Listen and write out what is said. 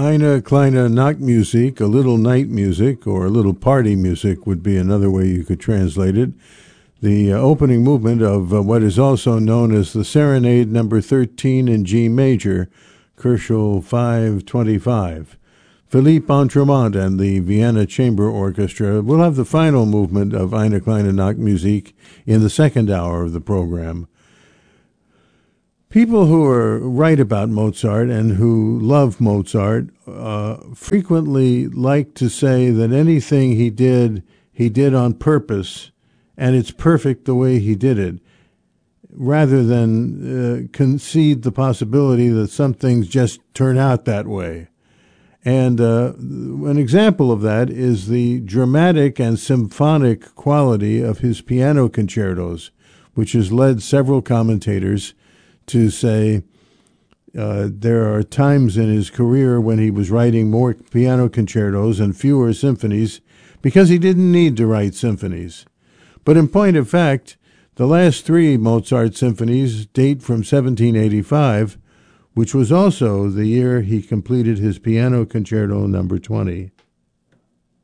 Eine kleine Nachtmusik, a little night music, or a little party music would be another way you could translate it. The opening movement of what is also known as the Serenade Number 13 in G major, Kochel 525. Philippe Entremont and the Vienna Chamber Orchestra will have the final movement of Eine kleine Nachtmusik in the second hour of the program. People who write about Mozart and who love Mozart frequently like to say that anything he did on purpose, and it's perfect the way he did it, rather than concede the possibility that some things just turn out that way. And an example of that is the dramatic and symphonic quality of his piano concertos, which has led several commentators to say there are times in his career when he was writing more piano concertos and fewer symphonies because he didn't need to write symphonies. But in point of fact, the last three Mozart symphonies date from 1785, which was also the year he completed his Piano Concerto Number 20.